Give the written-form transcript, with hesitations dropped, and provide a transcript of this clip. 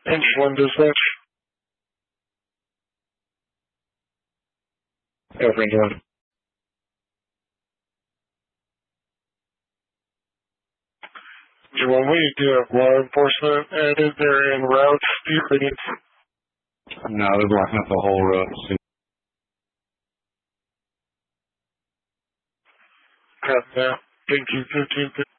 Inch 1 dispatch. Range 1. We do have law enforcement added. They're en route. Speed readings. No, they're blocking up the whole road. Copy that. Thank you, 15.